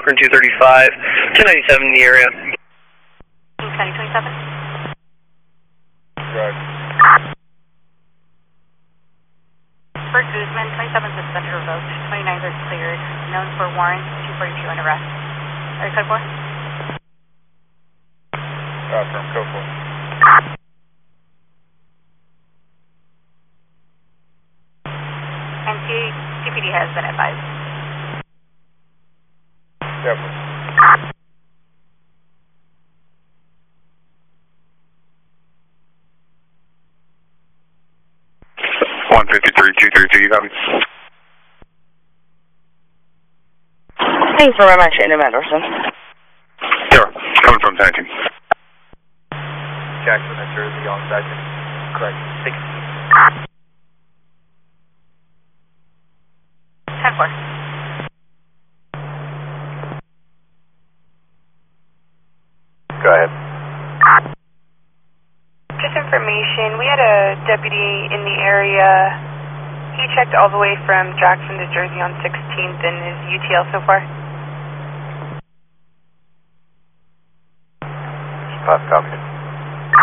Cochran 235, 1097 in the area. County 27. Right. Bert Guzman, 27 suspended revoked, 29 is cleared, known for warrant, 242 and arrest. Are you code 4? From code 4. And CPD has been advised. Yep. One 53-232, you got me? Thanks very much, Andy Anderson. Sure, coming from 19. Jackson, New Jersey, on second. Correct. 16. 10-4. Go ahead. Just information, we had a deputy in the area. He checked all the way from Jackson to Jersey on 16th and his UTL so far. Copy.